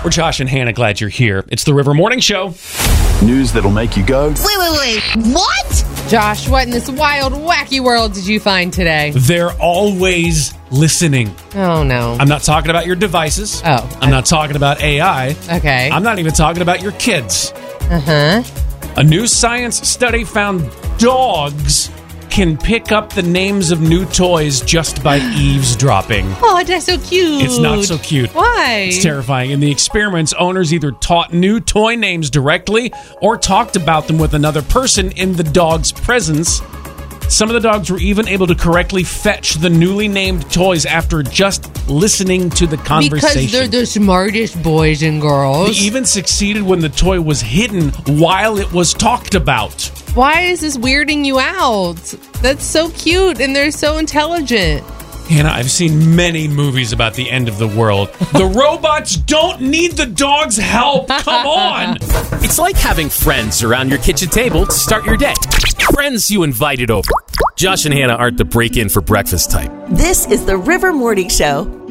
We're Josh and Hannah, glad you're here. It's the River Morning Show. News that'll make you go, Wait. What? Josh, what in this wild, wacky world did you find today? They're always listening. Oh, no. I'm not talking about your devices. Oh. I'm not talking about AI. Okay. I'm not even talking about your kids. Uh-huh. A new science study found dogs can pick up the names of new toys just by eavesdropping. Oh, that's so cute. It's not so cute. Why? It's terrifying. In the experiments, owners either taught new toy names directly or talked about them with another person in the dog's presence. Some of the dogs were even able to correctly fetch the newly named toys after just listening to the conversation. Because they're the smartest boys and girls. They even succeeded when the toy was hidden while it was talked about. Why is this weirding you out? That's so cute, and they're so intelligent. Hannah, I've seen many movies about the end of the world. The robots don't need the dog's help. Come on. It's like having friends around your kitchen table to start your day. Friends you invited over. Josh and Hannah aren't the break-in for breakfast type. This is the River Morning Show.